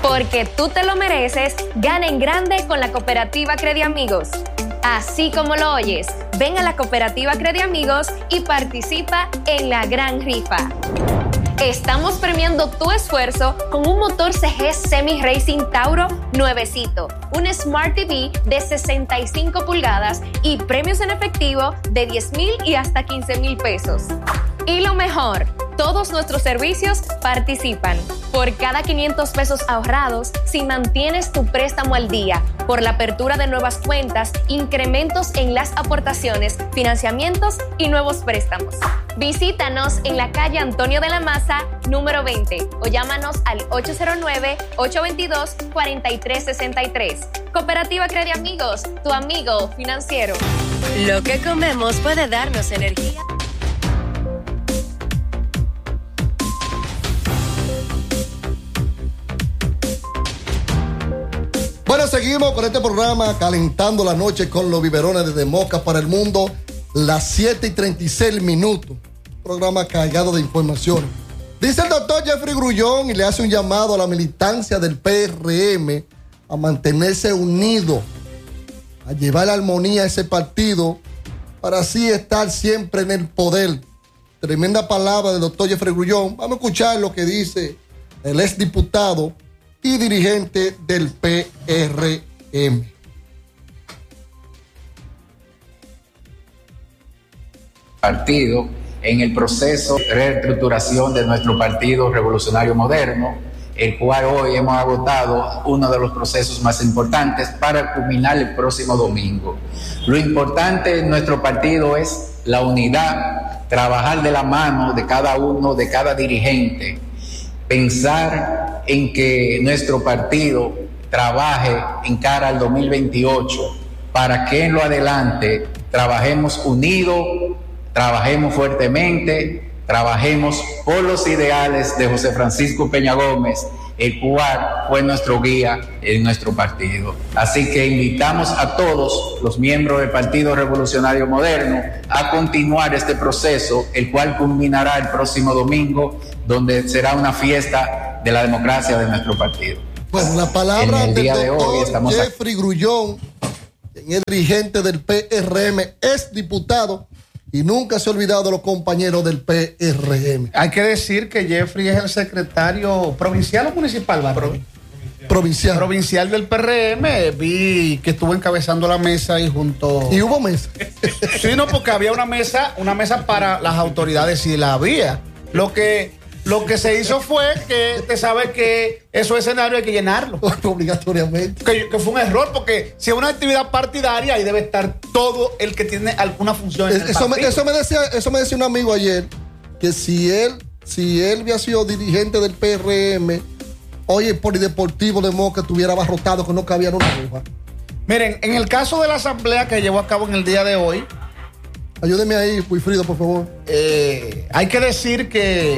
Porque tú te lo mereces, gana en grande con la Cooperativa Crediamigos. Así como lo oyes, ven a la Cooperativa Crediamigos y participa en la gran rifa. Estamos premiando tu esfuerzo con un motor CG Semi Racing Tauro nuevecito, un Smart TV de 65 pulgadas y premios en efectivo de 10,000 y hasta 15,000 pesos. Y lo mejor, todos nuestros servicios participan. Por cada 500 pesos ahorrados, si mantienes tu préstamo al día, por la apertura de nuevas cuentas, incrementos en las aportaciones, financiamientos y nuevos préstamos. Visítanos en la calle Antonio de la Maza, número 20, o llámanos al 809-822-4363. Cooperativa Crediamigos, tu amigo financiero. Lo que comemos puede darnos energía. Bueno, seguimos con este programa calentando la noche con los biberones desde Moca para el mundo, las 7:36 minutos. Programa cargado de información. Dice el doctor Jeffrey Grullón y le hace un llamado a la militancia del PRM a mantenerse unido, a llevar la armonía a ese partido para así estar siempre en el poder. Tremenda palabra del doctor Jeffrey Grullón. Vamos a escuchar lo que dice el exdiputado y dirigente del PRM. Partido en el proceso de reestructuración de nuestro Partido Revolucionario Moderno, el cual hoy hemos agotado uno de los procesos más importantes para culminar el próximo domingo. Lo importante en nuestro partido es la unidad, trabajar de la mano de cada uno, de cada dirigente, pensar en que nuestro partido trabaje en cara al 2028 para que en lo adelante trabajemos unidos, trabajemos fuertemente, trabajemos por los ideales de José Francisco Peña Gómez, el cual fue nuestro guía en nuestro partido. Así que invitamos a todos los miembros del Partido Revolucionario Moderno a continuar este proceso, el cual culminará el próximo domingo, donde será una fiesta de la democracia de nuestro partido. Bueno, la palabra del doctor Jeffrey Grullón, quien es dirigente del PRM, es diputado y nunca se ha olvidado de los compañeros del PRM. Hay que decir que Jeffrey es el secretario provincial o municipal, ¿verdad? Provincial. Provincial del PRM. Vi que estuvo encabezando la mesa y junto... ¿Y hubo mesa? Sí, no, porque había una mesa para las autoridades, sí la había. Lo que se hizo fue que usted sabe que esos escenarios hay que llenarlo. Obligatoriamente. Que fue un error, porque si es una actividad partidaria, ahí debe estar todo el que tiene alguna función en el partido. Eso me decía un amigo ayer, que si él había sido dirigente del PRM, hoy el polideportivo de Moca estuviera abarrotado, que no cabía en una aguja. Miren, en el caso de la asamblea que llevó a cabo en el día de hoy, ayúdeme ahí, Wilfrido, por favor. Hay que decir que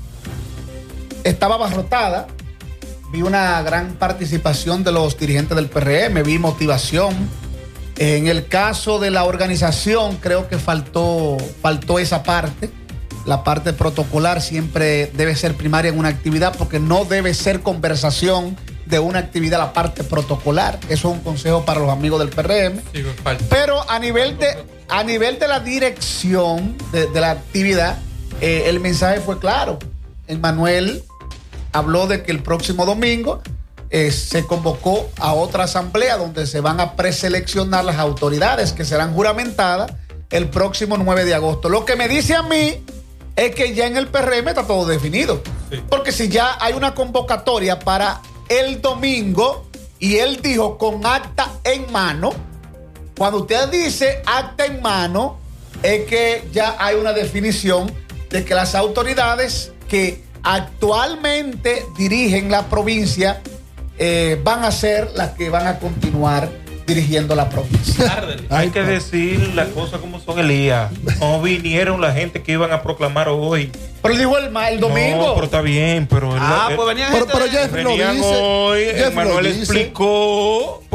estaba abarrotada. Vi una gran participación de los dirigentes del PRM, vi motivación. En el caso de la organización, creo que faltó esa parte. La parte protocolar siempre debe ser primaria en una actividad, porque no debe ser conversación de una actividad la parte protocolar. Eso es un consejo para los amigos del PRM. Sí, pero a nivel de la dirección de la actividad, el mensaje fue claro. Emmanuel habló de que el próximo domingo se convocó a otra asamblea donde se van a preseleccionar las autoridades que serán juramentadas el próximo 9 de agosto. Lo que me dice a mí es que ya en el PRM está todo definido. Sí. Porque si ya hay una convocatoria para el domingo y él dijo con acta en mano, cuando usted dice acta en mano, es que ya hay una definición de que las autoridades que actualmente dirigen la provincia van a ser las que van a continuar dirigiendo la provincia. Hay que decir las cosas como son, Elías. No vinieron la gente que iban a proclamar hoy. Pero él dijo el domingo. No, pero está bien, pero... pues venían pero Jeff lo dice. hoy, Manuel explicó, porque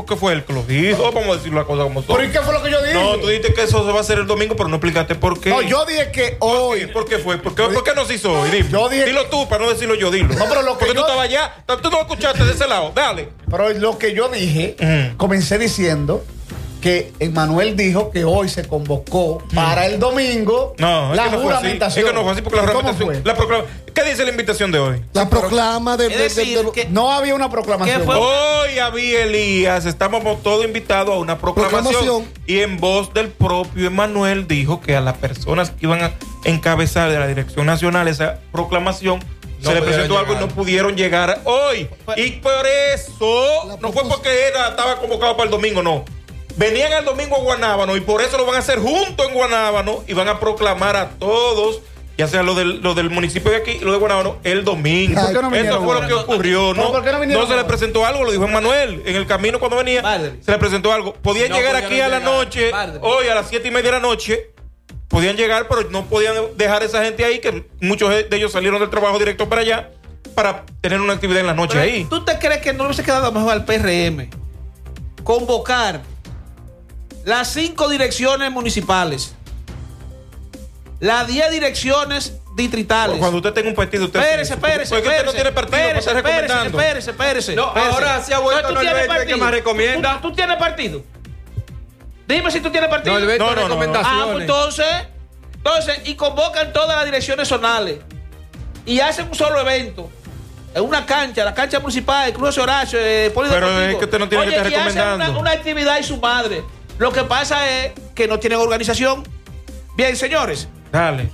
porque fue él que lo dijo, vamos a decir las cosas como son. ¿Pero y qué fue lo que yo dije? No, tú dijiste que eso se va a hacer el domingo, pero no explicaste por qué. No, yo dije que hoy. ¿Por qué fue? ¿Por qué no se hizo hoy? Dime. Yo dije dilo tú, para no decirlo yo, dilo. No, pero lo que porque yo- tú estabas allá, tú no escuchaste de ese lado, dale. Pero lo que yo dije, comencé diciendo que Emmanuel dijo que hoy se convocó para el domingo No, la es que no fue así. juramentación. Es que no fue así porque la ¿Cómo juramentación. fue? ¿Qué dice la invitación de hoy? La proclama de No había una proclamación. ¿Qué fue? Hoy había Elías, estábamos todos invitados a una proclamación. Proclamación. Y en voz del propio Emmanuel dijo que a las personas que iban a encabezar de la Dirección Nacional esa proclamación se le presentó algo y no pudieron llegar hoy. Y por eso, no fue porque estaba convocado para el domingo, no. Venían el domingo a Guanábano y por eso lo van a hacer junto en Guanábano y van a proclamar a todos, ya sea lo del municipio de aquí y lo de Guanábano, el domingo. ¿Por qué no vinieron? Eso fue lo que ocurrió, ¿no? ¿Por qué no vinieron? No se le presentó algo, lo dijo Emmanuel. En el camino cuando venía, Vale. se le presentó algo. Podían No llegar pudieron aquí a la llegar. noche, Vale. hoy a las 7:30 de la noche. Podían llegar, pero no podían dejar a esa gente ahí, que muchos de ellos salieron del trabajo directo para allá, para tener una actividad en la noche Pero, ahí. ¿tú te crees que no le hubiese quedado mejor al PRM convocar las 5 direcciones municipales, las 10 direcciones distritales? Cuando usted tenga un partido, usted Espérese. Porque usted no tiene partido para estar recomendando. Espérese. No, ahora se ha vuelto Entonces, ¿tú Norberto tienes el que más partido? recomienda. ¿Tú tienes partido? Dime si tú tienes partido. Norberto No. recomendaciones. Pues entonces, y convocan todas las direcciones zonales y hacen un solo evento en una cancha, la cancha municipal, el Cruz Horacio, el Polideportivo. Pero es que usted no tiene que estar y hacen recomendando. una actividad y su madre. Lo que pasa es que no tienen organización. Bien, señores, Dale.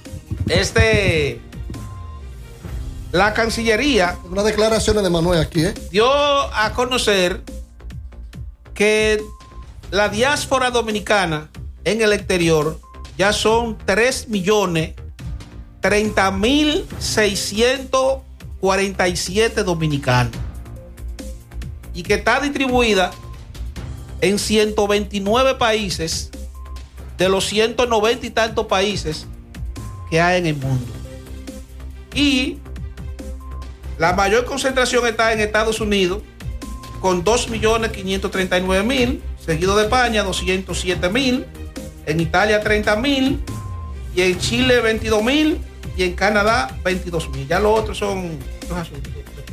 la Cancillería Unas declaraciones de Manuel aquí, dio a conocer que la diáspora dominicana en el exterior ya son 3.030.647 dominicanos y que está distribuida en 129 países de los 190 y tantos países que hay en el mundo. Y la mayor concentración está en Estados Unidos con 2.539.000, seguido de España 207.000, en Italia 30.000 y en Chile 22.000 y en Canadá 22.000. Ya los otros son los asuntos.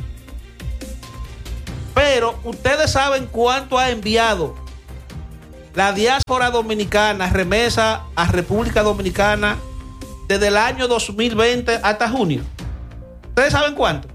Pero ustedes saben cuánto ha enviado la diáspora dominicana, remesa a República Dominicana desde el año 2020 hasta junio. ¿Ustedes saben cuánto?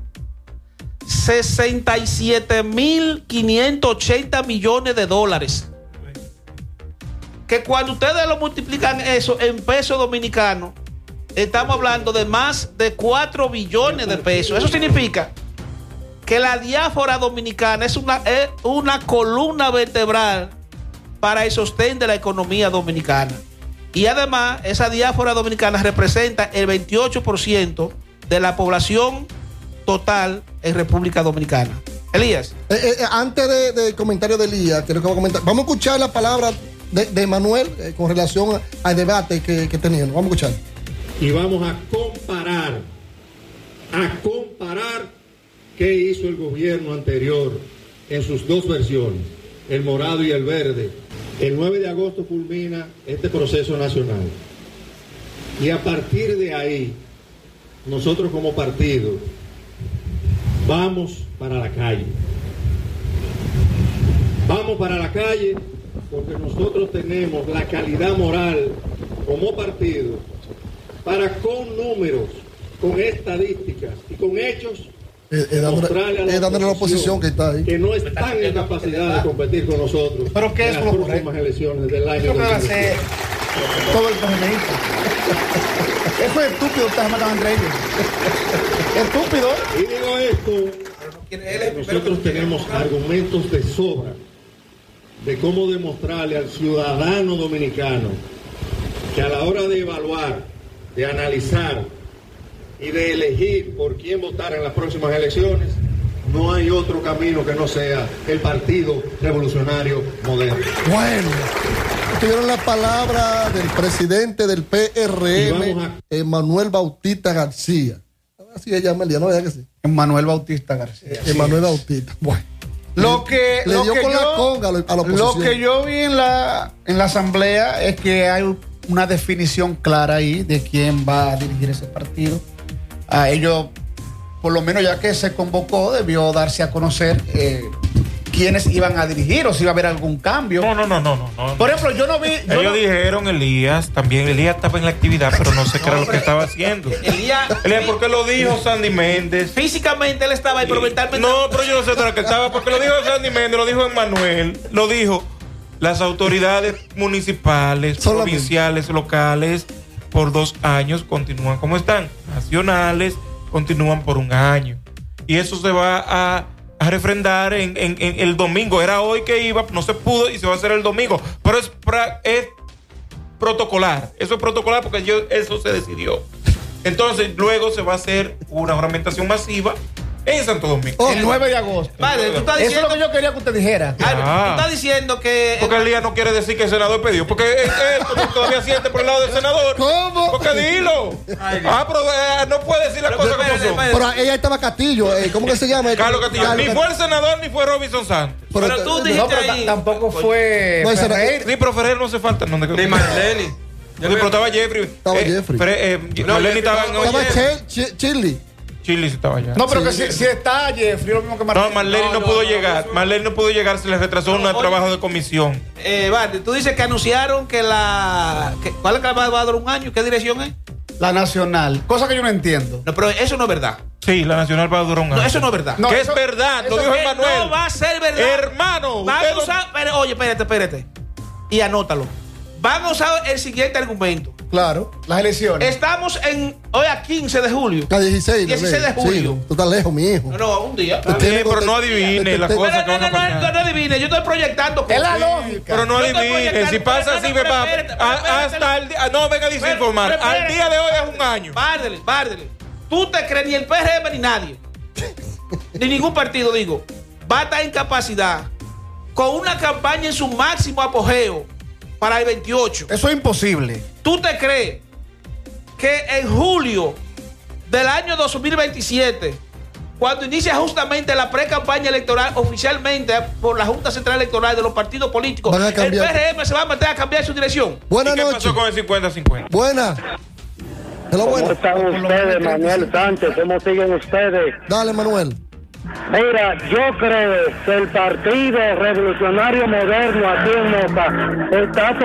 67.580 millones de dólares. Que cuando ustedes lo multiplican eso en pesos dominicanos, estamos hablando de más de 4 billones de pesos. Eso significa que la diáspora dominicana es una columna vertebral para el sostén de la economía dominicana. Y además, esa diáspora dominicana representa el 28% de la población total en República Dominicana. Elías. Antes del comentario de Elías, quiero que va a comentar. Vamos a escuchar la palabra de Manuel con relación al debate que teníamos. Vamos a escuchar. Y vamos a comparar qué hizo el gobierno anterior en sus dos versiones, el morado y el verde. El 9 de agosto culmina este proceso nacional. Y a partir de ahí, nosotros como partido vamos para la calle. Vamos para la calle porque nosotros tenemos la calidad moral como partido para con números, con estadísticas y con hechos mostrarle dándole a la oposición que está ahí. que no están en capacidad de competir con nosotros. ¿Pero qué en es las lo próximas elecciones del año Eso que va a 2020. hacer todo el PRMista. Eso es estúpido que se matan entre ellos. Estúpido. Y digo esto, nosotros tenemos argumentos de sobra de cómo demostrarle al ciudadano dominicano que a la hora de evaluar, de analizar y de elegir por quién votar en las próximas elecciones, no hay otro camino que no sea el Partido Revolucionario Moderno. Bueno, tuvieron la palabra del presidente del PRM, Emmanuel Bautista García. Así se llama el día, ¿no? ¿Verdad que sí? Emmanuel Bautista García. Emmanuel Bautista. Bueno, Lo que Le dio con la conga a la oposición. Lo que yo vi en la asamblea es que hay una definición clara ahí de quién va a dirigir ese partido. A ellos, por lo menos ya que se convocó, debió darse a conocer quiénes iban a dirigir o si iba a haber algún cambio. No. Por ejemplo, yo no vi. Ellos dijeron, Elías estaba en la actividad, pero no sé qué era lo que estaba haciendo. Elías, ¿por qué lo dijo Sandy Méndez? Físicamente él estaba ahí, pero mentalmente. No, pero yo no sé de lo que estaba, porque lo dijo Sandy Méndez, lo dijo Emmanuel, lo dijo las autoridades municipales, provinciales, locales, por 2 años continúan como están. Nacionales continúan por 1 año. Y eso se va a refrendar en el domingo. Era hoy que iba, no se pudo y se va a hacer el domingo. Pero es protocolar. Eso es protocolar porque eso se decidió. Entonces, luego se va a hacer una juramentación masiva en Santo Domingo. El 9 de agosto. Vale, tú estás diciendo, eso es lo que yo quería que usted dijera. Tú estás diciendo que. Porque Elías no quiere decir que el senador pidió. Porque él todavía siente por el lado del senador. ¿Cómo? Porque dilo. Pero no puede decir las cosas como son. Pero ella estaba Castillo. ¿Cómo que se llama? Carlos Castillo. Ni fue el senador ni fue Robinson Santos. Pero tú dijiste ahí. Tampoco fue Ferreira. Sí, pero Ferrer no hace falta. Ni Marleni. Pero estaba Jeffrey. Marleni estaba Chile. Chile estaba allá. No, pero que si está Jeffrey, lo mismo que Marleni. No, Marleni no pudo llegar. Marleni no pudo llegar, se le retrasó un trabajo de comisión. Vale, tú dices que anunciaron que ¿cuál es que va a durar 1 año? ¿Qué dirección es? La Nacional. Cosa que yo no entiendo. No, pero eso no es verdad. Sí, la Nacional va a durar 1 año. No, eso no es verdad. No, ¿Qué es verdad? Lo dijo Emmanuel. No va a ser verdad. Hermano. Van a usar, oye, espérate. Y anótalo. Van a usar el siguiente argumento. Claro, las elecciones. Estamos hoy a 15 de julio. A 16 de julio. Sí, tú estás lejos, mi hijo. No, un día. Pero no adivine las cosas que van a pasar. No adivine, yo estoy proyectando cosas. Es la lógica. Pero no adivine, si pasa así, hasta el día. No, venga a desinformar. Al día de hoy es 1 año. Bárdele. Tú te crees ni el PRM ni nadie. Ni ningún partido, digo. Va a estar en capacidad con una campaña en su máximo apogeo para el 28. Eso es imposible. ¿Tú te crees que en julio del año 2027, cuando inicia justamente la pre-campaña electoral oficialmente por la Junta Central Electoral de los partidos políticos, el PRM se va a meter a cambiar su dirección? Buenas noches. ¿Qué pasó con el 50-50? Buenas. ¿Cómo están ustedes, Manuel Sánchez? ¿Cómo siguen ustedes? Dale, Manuel. Mira, yo creo que el Partido Revolucionario Moderno aquí en Moca está